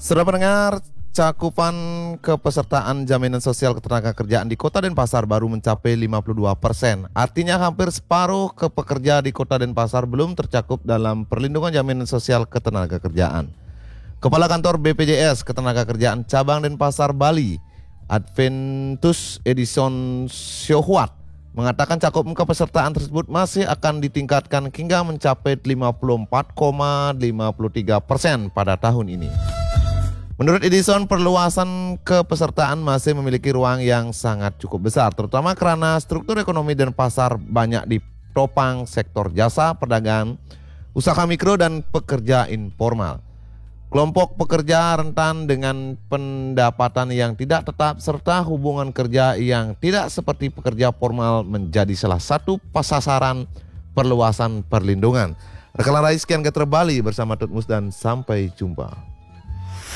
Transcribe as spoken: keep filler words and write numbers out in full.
Sudah mendengar, cakupan kepesertaan jaminan sosial ketenagakerjaan di Kota Denpasar baru mencapai lima puluh dua persen. Artinya hampir separuh ke pekerja di Kota Denpasar belum tercakup dalam perlindungan jaminan sosial ketenagakerjaan. Kepala Kantor B P J S Ketenagakerjaan Cabang Denpasar, Bali, Adventus Edison Siohuat, mengatakan cakupan kepesertaan tersebut masih akan ditingkatkan hingga mencapai lima puluh empat koma lima tiga persen pada tahun ini. Menurut Edison, perluasan kepesertaan masih memiliki ruang yang sangat cukup besar, terutama karena struktur ekonomi Denpasar banyak ditopang sektor jasa, perdagangan, usaha mikro, dan pekerja informal. Kelompok pekerja rentan dengan pendapatan yang tidak tetap serta hubungan kerja yang tidak seperti pekerja formal menjadi salah satu sasaran perluasan perlindungan. Rekan Rai, sekian Geter Bali bersama Tutmus dan sampai jumpa.